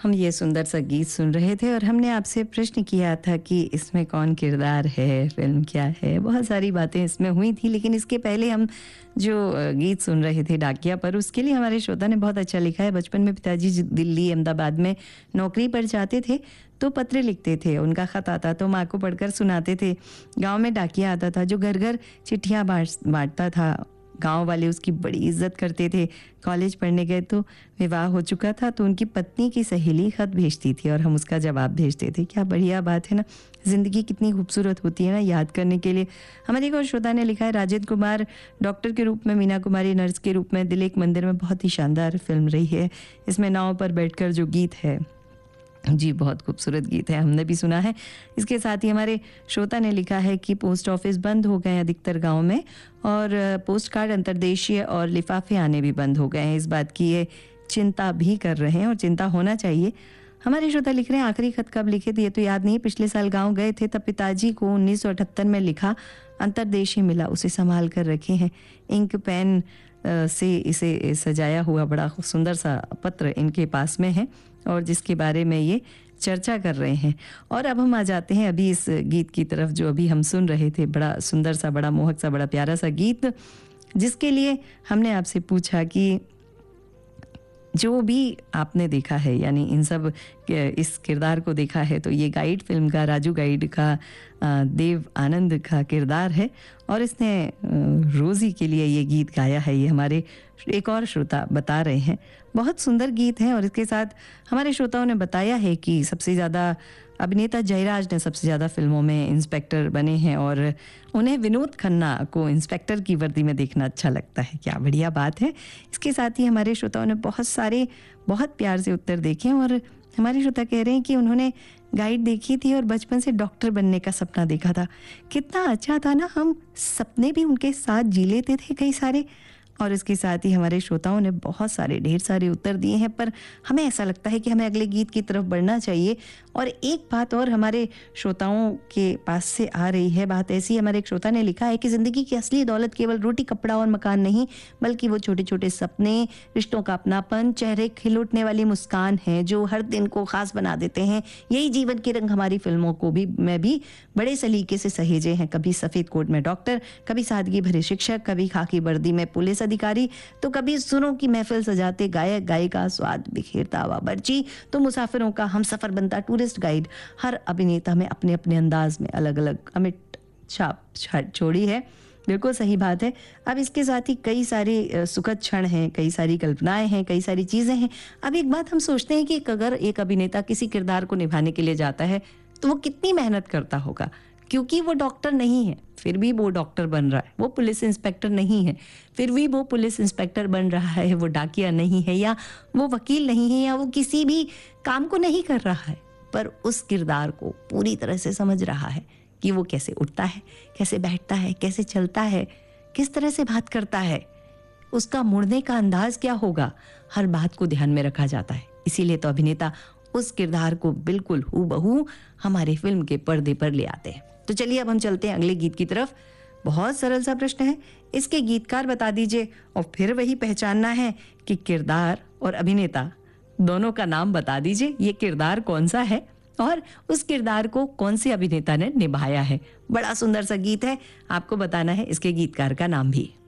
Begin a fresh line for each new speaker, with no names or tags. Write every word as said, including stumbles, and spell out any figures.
हम ये सुंदर सा गीत सुन रहे थे और हमने आपसे प्रश्न किया था कि इसमें कौन किरदार है, फिल्म क्या है। बहुत सारी बातें इसमें हुई थी, लेकिन इसके पहले हम जो गीत सुन रहे थे डाकिया पर, उसके लिए हमारे श्रोता ने बहुत अच्छा लिखा है। बचपन में पिताजी दिल्ली अहमदाबाद में नौकरी पर जाते थे तो पत्र लिखते थे, उनका खत आता तो माँ को पढ़कर सुनाते थे। गांव में डाकिया आता था जो घर घर चिट्ठियाँ बांटता था। गांव वाले उसकी बड़ी इज्जत करते थे। कॉलेज पढ़ने गए तो विवाह हो चुका था तो उनकी पत्नी की सहेली खत भेजती थी और हम उसका जवाब भेजते थे। क्या बढ़िया बात है ना, जिंदगी कितनी खूबसूरत होती है ना याद करने के लिए। हमारे एक और श्रोता ने लिखा है, राजेंद्र कुमार डॉक्टर के रूप में, मीना कुमारी नर्स के रूप में दिल एक मंदिर में बहुत ही शानदार फिल्म रही है। इसमें नाव पर बैठकर जो गीत है, जी बहुत खूबसूरत गीत है, हमने भी सुना है। इसके साथ ही हमारे श्रोता ने लिखा है कि पोस्ट ऑफिस बंद हो गए हैं अधिकतर गांव में और पोस्ट कार्ड अंतर्देशीय और लिफाफे आने भी बंद हो गए हैं। इस बात की ये चिंता भी कर रहे हैं और चिंता होना चाहिए। हमारे श्रोता लिख रहे हैं, आखिरी खत कब लिखे थे ये तो याद नहीं, पिछले साल गाँव गए थे तब पिताजी को उन्नीस सौ अठहत्तर में लिखा अंतर्देशीय मिला, उसे संभाल कर रखे हैं। इंक पेन से इसे सजाया हुआ बड़ा सुंदर सा पत्र इनके पास में है और जिसके बारे में ये चर्चा कर रहे हैं। और अब हम आ जाते हैं अभी इस गीत की तरफ जो अभी हम सुन रहे थे, बड़ा सुंदर सा, बड़ा मोहक सा, बड़ा प्यारा सा गीत, जिसके लिए हमने आपसे पूछा कि जो भी आपने देखा है, यानी इन सब इस किरदार को देखा है, तो ये गाइड फिल्म का, राजू गाइड का देव आनंद का किरदार है और इसने रोज़ी के लिए ये गीत गाया है। ये हमारे एक और श्रोता बता रहे हैं, बहुत सुंदर गीत है। और इसके साथ हमारे श्रोताओं ने बताया है कि सबसे ज़्यादा अभिनेता जयराज ने सबसे ज़्यादा फिल्मों में इंस्पेक्टर बने हैं और उन्हें विनोद खन्ना को इंस्पेक्टर की वर्दी में देखना अच्छा लगता है। क्या बढ़िया बात है। इसके साथ ही हमारे श्रोताओं ने बहुत सारे बहुत प्यार से उत्तर देखे और हमारे श्रोता कह रहे हैं कि उन्होंने गाइड देखी थी और बचपन से डॉक्टर बनने का सपना देखा था। कितना अच्छा था ना, हम सपने भी उनके साथ जी लेते थे कई सारे। और इसके साथ ही हमारे श्रोताओं ने बहुत सारे ढेर सारे उत्तर दिए हैं, पर हमें ऐसा लगता है कि हमें अगले गीत की तरफ बढ़ना चाहिए। और एक बात और हमारे श्रोताओं के पास से आ रही है, बात ऐसी, हमारे एक श्रोता ने लिखा है कि ज़िंदगी की असली दौलत केवल रोटी कपड़ा और मकान नहीं, बल्कि वो छोटे छोटे सपने, रिश्तों का अपनापन, चेहरे खिल उठने वाली मुस्कान है जो हर दिन को खास बना देते हैं। यही जीवन के रंग हमारी फिल्मों को भी में भी बड़े सलीके से सहेजे हैं। कभी सफ़ेद कोट में डॉक्टर, कभी सादगी भरे शिक्षक, कभी खाकी वर्दी में पुलिस अधिकारी, तो कभी सुरों की महफिल सजाते गायक गायिका, स्वाद बिखेरता बावर्ची, तो मुसाफिरों का हम सफर बनता टूरिस्ट गाइड। हर अभिनेता में अपने अपने अंदाज में अलग अलग अमिट छाप छोड़ी है। बिल्कुल सही बात है। अब इसके साथ ही कई सारे सुखद क्षण हैं, कई सारी कल्पनाएं हैं, कई सारी चीजें हैं। अब एक बात हम सोचते हैं कि अगर एक अभिनेता किसी किरदार को निभाने के लिए जाता है तो वो कितनी मेहनत करता होगा, क्योंकि वो डॉक्टर नहीं है फिर भी वो डॉक्टर बन रहा है, वो पुलिस इंस्पेक्टर नहीं है फिर भी वो पुलिस इंस्पेक्टर बन रहा है, वो डाकिया नहीं है या वो वकील नहीं है या वो किसी भी काम को नहीं कर रहा है, पर उस किरदार को पूरी तरह से समझ रहा है कि वो कैसे उठता है, कैसे बैठता है, कैसे चलता है, किस तरह से बात करता है, उसका मुड़ने का अंदाज क्या होगा, हर बात को ध्यान में रखा जाता है। इसीलिए तो अभिनेता उस किरदार को बिल्कुल हूबहू हमारे फिल्म के पर्दे पर ले आते हैं। तो चलिए अब हम चलते हैं अगले गीत की तरफ। बहुत सरल सा प्रश्न है, इसके गीतकार बता दीजिए और फिर वही पहचानना है कि किरदार और अभिनेता दोनों का नाम बता दीजिए। ये किरदार कौन सा है और उस किरदार को कौन से अभिनेता ने निभाया है। बड़ा सुंदर सा गीत है, आपको बताना है इसके गीतकार का नाम भी।